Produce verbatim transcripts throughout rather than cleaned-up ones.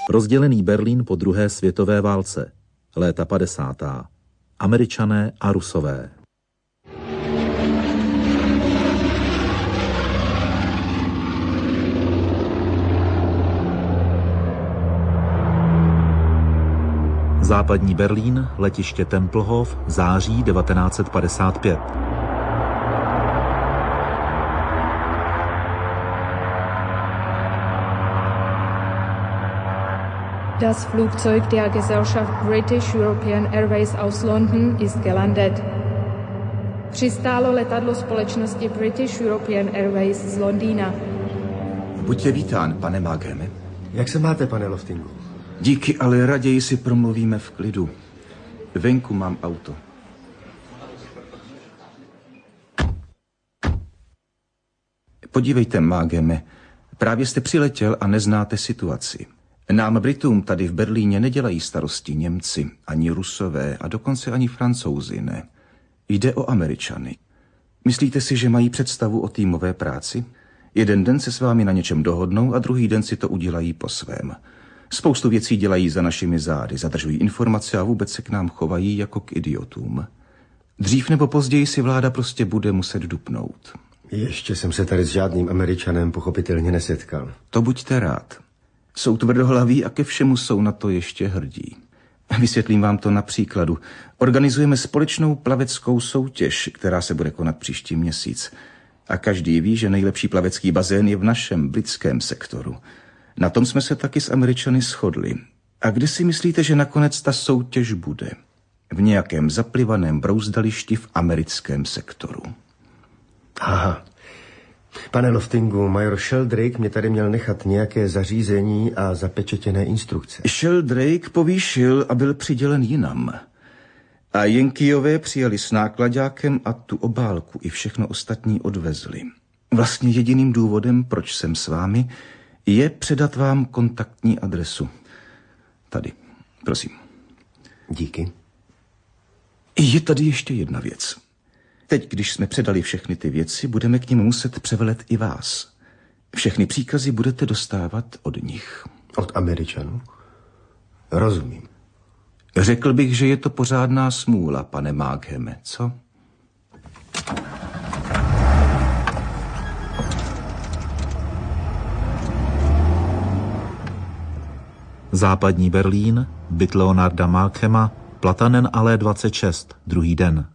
Rozdělený Berlín po druhé světové válce. Léta padesátá. Američané a Rusové. Západní Berlín, letiště Tempelhof, září devatenáct set padesát pět. Das Flugzeug der Gesellschaft British European Airways aus London ist gelandet. Přistálo letadlo společnosti British European Airways z Londýna. Buďte vítán, pane Maagheme. Jak se máte, pane Loftingu? Díky, ale raději si promluvíme v klidu. Venku mám auto. Podívejte, Maagheme, právě jste přiletěl a neznáte situaci. Nám Britům tady v Berlíně nedělají starosti Němci, ani Rusové a dokonce ani Francouzi ne. Jde o Američany. Myslíte si, že mají představu o týmové práci? Jeden den se s vámi na něčem dohodnou a druhý den si to udělají po svém. Spoustu věcí dělají za našimi zády, zadržují informace a vůbec se k nám chovají jako k idiotům. Dřív nebo později si vláda prostě bude muset dupnout. Ještě jsem se tady s žádným Američanem pochopitelně nesetkal. To buďte rád. Jsou tvrdohlaví a ke všemu jsou na to ještě hrdí. Vysvětlím vám to na příkladu. Organizujeme společnou plaveckou soutěž, která se bude konat příští měsíc. A každý ví, že nejlepší plavecký bazén je v našem britském sektoru. Na tom jsme se taky s Američany shodli. A kde si myslíte, že nakonec ta soutěž bude? V nějakém zaplivaném brouzdališti v americkém sektoru. Aha. Pane Loftingu, major Sheldrake mě tady měl nechat nějaké zařízení a zapečetěné instrukce. Sheldrake povýšil a byl přidělen jinam. A Yankeeové přijeli s nákladákem a tu obálku i všechno ostatní odvezli. Vlastně jediným důvodem, proč jsem s vámi, je předat vám kontaktní adresu. Tady, prosím. Díky. Je tady ještě jedna věc. Teď, když jsme předali všechny ty věci, budeme k nim muset převelet i vás. Všechny příkazy budete dostávat od nich. Od Američanů? Rozumím. Řekl bych, že je to pořádná smůla, pane Maagheme, co? Západní Berlín, byt Leonarda Maaghema, Platanen alé dvacet šest, druhý den.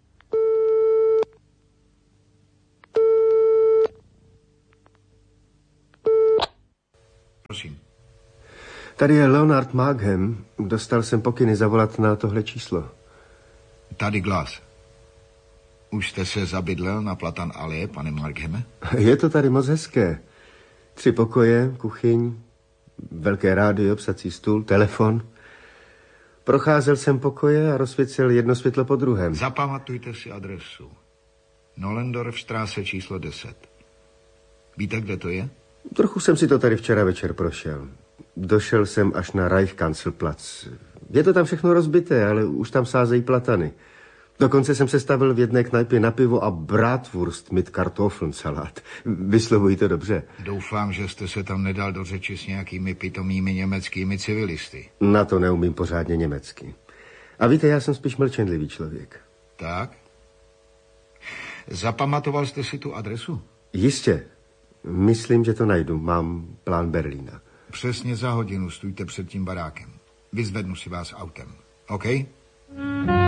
Prosím. Tady je Leonard Maaghem. Dostal jsem pokyny zavolat na tohle číslo. Tady Glas. Už jste se zabydlel na Platan Allee, pane Maagheme? Je to tady moc hezké. Tři pokoje, kuchyň, velké rádio, psací stůl, telefon. Procházel jsem pokoje a rozsvícel jedno světlo po druhém. Zapamatujte si adresu. Nollendorfstraße číslo deset. Víte, kde to je? Trochu jsem si to tady včera večer prošel. Došel jsem až na Reichskanzlerplatz. Je to tam všechno rozbité, ale už tam sázejí platany. Dokonce jsem se stavil v jedné knajpě na pivo a bratwurst mit Kartoffelsalat. Vyslovuji to dobře. Doufám, že jste se tam nedal do řeči s nějakými pitomými německými civilisty. Na to neumím pořádně německy. A víte, já jsem spíš mlčenlivý člověk. Tak? Zapamatoval jste si tu adresu? Jistě. Myslím, že to najdu. Mám plán Berlína. Přesně za hodinu stůjte před tím barákem. Vyzvednu si vás autem. OK?